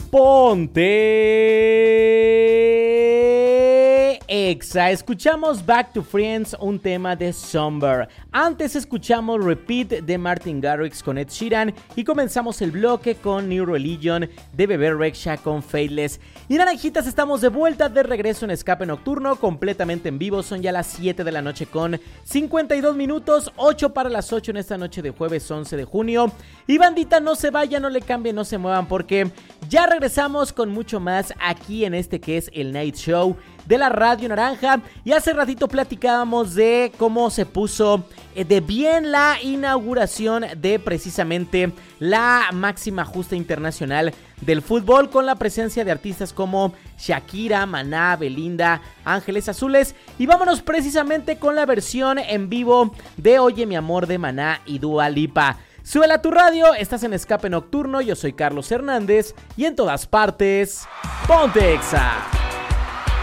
Ponte Exa. Escuchamos Back to Friends, un tema de Somber. Antes escuchamos Repeat de Martin Garrix con Ed Sheeran. Y comenzamos el bloque con New Religion de Bebe Rexha con Faithless. Y naranjitas, estamos de vuelta, de regreso en Escape Nocturno, completamente en vivo. Son ya las 7 de la noche con 52 minutos, 8 para las 8 en esta noche de jueves 11 de junio. Y bandita, no se vayan, no le cambien, no se muevan, porque ya regresamos con mucho más aquí en este que es el Night Show de la Radio Naranja. Y hace ratito platicábamos de cómo se puso de bien la inauguración de precisamente la máxima justa internacional del fútbol, con la presencia de artistas como Shakira, Maná, Belinda, Ángeles Azules. Y vámonos precisamente con la versión en vivo de Oye mi amor de Maná y Dua Lipa. Súbela a tu radio, estás en Escape Nocturno, yo soy Carlos Hernández y en todas partes, Ponte Exa.